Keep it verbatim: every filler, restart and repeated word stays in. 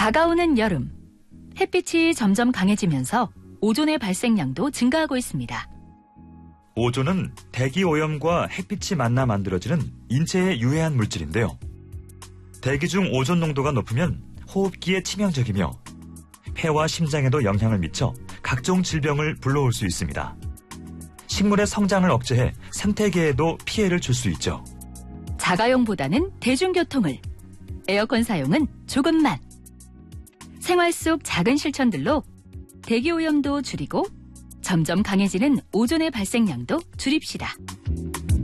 다가오는 여름, 햇빛이 점점 강해지면서 오존의 발생량도 증가하고 있습니다. 오존은 대기오염과 햇빛이 만나 만들어지는 인체에 유해한 물질인데요. 대기 중 오존 농도가 높으면 호흡기에 치명적이며 폐와 심장에도 영향을 미쳐 각종 질병을 불러올 수 있습니다. 식물의 성장을 억제해 생태계에도 피해를 줄 수 있죠. 자가용보다는 대중교통을, 에어컨 사용은 조금만. 생활 속 작은 실천들로 대기오염도 줄이고 점점 강해지는 오존의 발생량도 줄입시다.